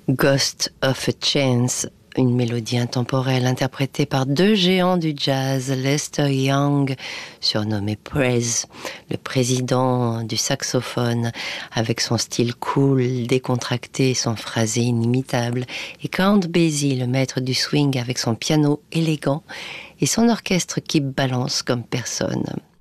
Ghost of a Chance, une mélodie intemporelle interprétée par deux géants du jazz, Lester Young, surnommé Prez, le président du saxophone, avec son style cool, décontracté, son phrasé inimitable, et Count Basie, le maître du swing, avec son piano élégant et son orchestre qui balance comme personne.